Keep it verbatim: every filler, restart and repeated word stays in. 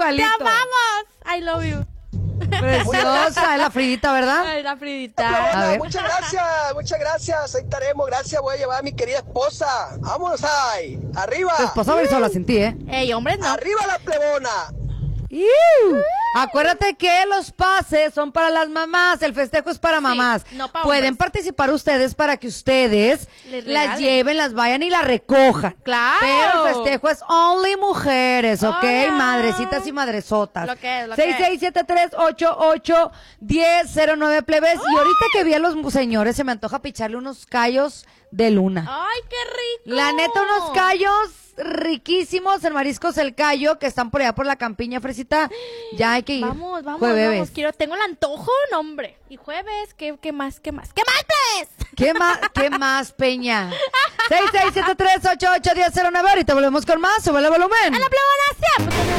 igualito. ¡Te amamos! I love you. Preciosa, es la Fridita, ¿verdad? Ay, la A Fridita. ver. Muchas gracias, muchas gracias. Ahí estaremos. Gracias, voy a llevar a mi querida esposa. Vámonos ahí. Arriba. Tu esposa va a ir sola sin ti, ¿eh? Ey, hombres, no. Arriba la plebona. ¡Iu! Acuérdate que los pases son para las mamás, el festejo es para mamás. no pa' Pueden hombres. participar ustedes para que ustedes Les las regalen. lleven, las vayan y las recojan. ¡Claro! Pero el festejo es only mujeres, ¿ok? Hola. Madrecitas y madresotas. Lo que es, lo seis que es. seis siete tres ocho ocho uno cero cero nueve plebes. Y ahorita que vi a los señores, se me antoja picharle unos callos de luna. ¡Ay, qué rico! La neta, unos callos riquísimos en Mariscos El Callo, que están por allá por la campiña, Fresita. Ya hay que ir. Vamos, vamos, Jueves. vamos. Quiero, tengo el antojo, no, hombre. Y jueves, ¿qué, qué más, qué más? ¿Qué más, pues? ¿Qué más, qué más, Peña? seis seis siete tres ocho ocho uno cero cero nueve. Ahorita volvemos con más. Sube el volumen. ¡A la plebona siempre!